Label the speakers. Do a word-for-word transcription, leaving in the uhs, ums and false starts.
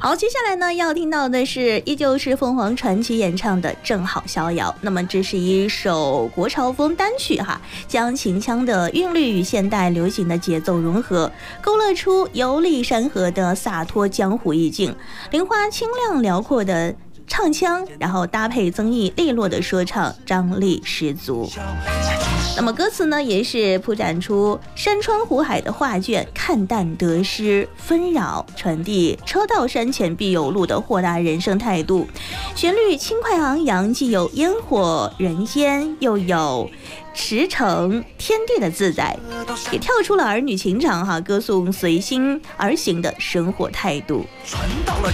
Speaker 1: 好，接下来呢要听到的是依旧是凤凰传奇演唱的《正好逍遥》。那么这是一首国潮风单曲哈，将秦腔的韵律与现代流行的节奏融合，勾勒出游历山河的洒脱江湖意境，莲花清亮辽阔的唱腔，然后搭配曾毅利落的说唱，张力十足。那么歌词呢，也是铺展出山川湖海的画卷，看淡得失纷扰，传递车到山前必有路的豁达人生态度。旋律轻快昂扬，既有烟火人烟，又有驰骋天地的自在，也跳出了儿女情长哈，歌颂随心而行的生活态度。